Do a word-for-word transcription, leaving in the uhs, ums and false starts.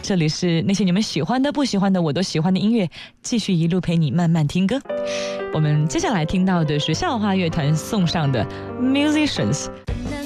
这里是那些你们喜欢的不喜欢的我都喜欢的音乐，继续一路陪你慢慢听歌。我们接下来听到的是校花乐团送上的 Musicians。